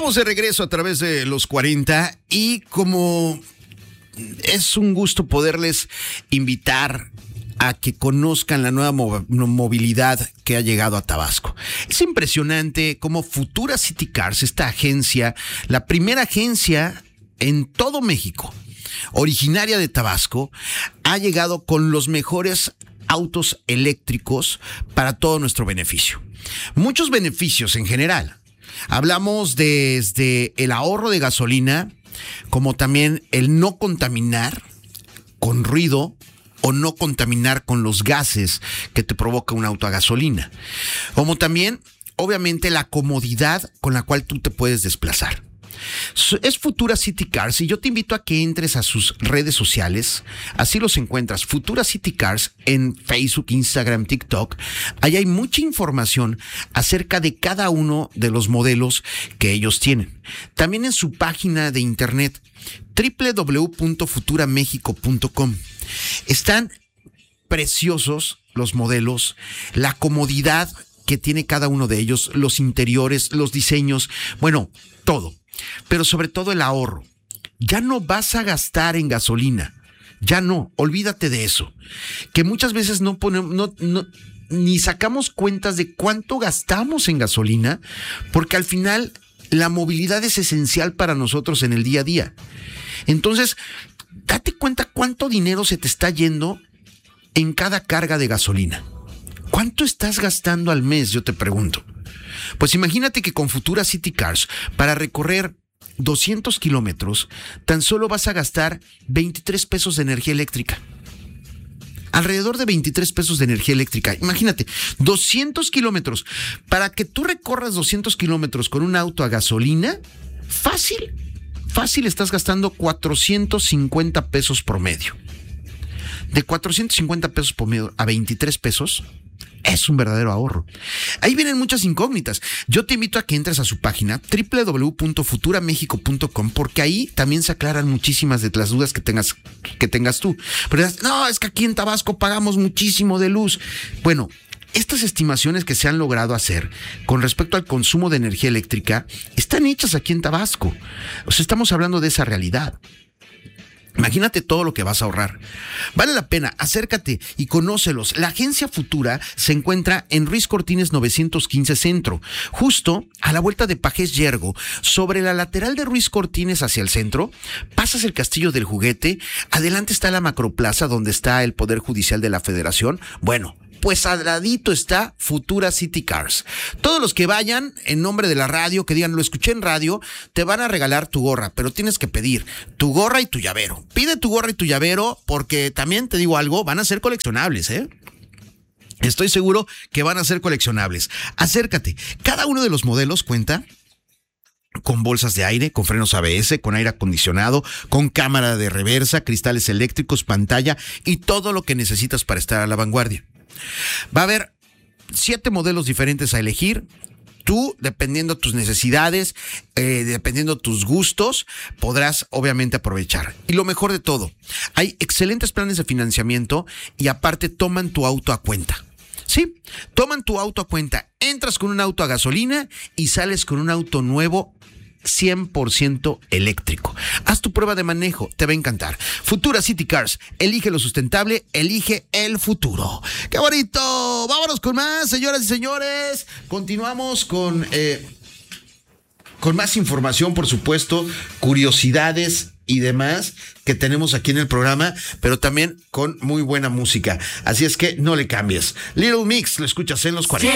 Estamos de regreso a través de los 40 y como es un gusto poderles invitar a que conozcan la nueva movilidad que ha llegado a Tabasco. Es impresionante cómo Futura City Cars, esta agencia, la primera agencia en todo México, originaria de Tabasco, ha llegado con los mejores autos eléctricos para todo nuestro beneficio. Muchos beneficios en general. Hablamos desde el ahorro de gasolina, como también el no contaminar con ruido o no contaminar con los gases que te provoca un auto a gasolina. Como también, obviamente, la comodidad con la cual tú te puedes desplazar. Es Futura City Cars y yo te invito a que entres a sus redes sociales. Así los encuentras, Futura City Cars, en Facebook, Instagram, TikTok. Ahí hay mucha información acerca de cada uno de los modelos que ellos tienen. También en su página de internet www.futuramexico.com. Están preciosos los modelos, la comodidad que tiene cada uno de ellos, los interiores, los diseños, bueno, todo. Pero sobre todo el ahorro. Ya no vas a gastar en gasolina. Ya no, olvídate de eso. Que muchas veces no ponemos, ni sacamos cuentas de cuánto gastamos en gasolina, porque al final la movilidad es esencial para nosotros en el día a día. Entonces, date cuenta cuánto dinero se te está yendo en cada carga de gasolina. ¿Cuánto estás gastando al mes? Yo te pregunto. Pues imagínate que con Futura City Cars, para recorrer 200 kilómetros, tan solo vas a gastar 23 pesos de energía eléctrica. Alrededor de 23 pesos de energía eléctrica. Imagínate, 200 kilómetros. Para que tú recorras 200 kilómetros con un auto a gasolina, fácil estás gastando 450 pesos promedio. De 450 pesos promedio a 23 pesos, es un verdadero ahorro. Ahí vienen muchas incógnitas. Yo te invito a que entres a su página www.futuramexico.com, porque ahí también se aclaran muchísimas de las dudas que tengas tú. Pero no, es que aquí en Tabasco pagamos muchísimo de luz. Bueno, estas estimaciones que se han logrado hacer con respecto al consumo de energía eléctrica están hechas aquí en Tabasco. O sea, estamos hablando de esa realidad. Imagínate todo lo que vas a ahorrar. Vale la pena, acércate y conócelos. La agencia Futura se encuentra en Ruiz Cortines 915 Centro, justo a la vuelta de Pajés Yergo, sobre la lateral de Ruiz Cortines hacia el centro. Pasas el Castillo del Juguete, adelante está la Macroplaza donde está el Poder Judicial de la Federación. Bueno, pues al ladito está Futura City Cars. Todos los que vayan en nombre de la radio, que digan, lo escuché en radio, te van a regalar tu gorra, pero tienes que pedir tu gorra y tu llavero. Pide tu gorra y tu llavero porque también te digo algo, van a ser coleccionables, ¿eh? Estoy seguro que van a ser coleccionables. Acércate. Cada uno de los modelos cuenta con bolsas de aire, con frenos ABS, con aire acondicionado, con cámara de reversa, cristales eléctricos, pantalla y todo lo que necesitas para estar a la vanguardia. Va a haber 7 modelos diferentes a elegir. Tú, dependiendo tus necesidades, dependiendo tus gustos, podrás obviamente aprovechar. Y lo mejor de todo, hay excelentes planes de financiamiento y aparte toman tu auto a cuenta. Sí, toman tu auto a cuenta. Entras con un auto a gasolina y sales con un auto nuevo 100% eléctrico. Haz tu prueba de manejo, te va a encantar. Futura City Cars, elige lo sustentable, elige el futuro. ¡Qué bonito! Vámonos con más, señoras y señores. Continuamos con más información, por supuesto, curiosidades y demás que tenemos aquí en el programa, pero también con muy buena música. Así es que no le cambies. Little Mix, lo escuchas en los 40.